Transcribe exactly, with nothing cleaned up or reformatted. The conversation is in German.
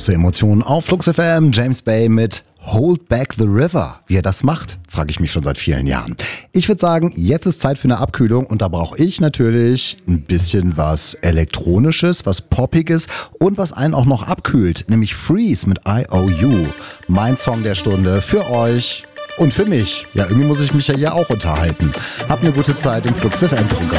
Große Emotionen auf Flux F M. James Bay mit Hold Back the River. Wie er das macht, frage ich mich schon seit vielen Jahren. Ich würde sagen, jetzt ist Zeit für eine Abkühlung und da brauche ich natürlich ein bisschen was Elektronisches, was Poppiges und was einen auch noch abkühlt, nämlich Freeze mit I O U. Mein Song der Stunde für euch und für mich. Ja, irgendwie muss ich mich ja hier auch unterhalten. Habt eine gute Zeit im Flux F M-Programm.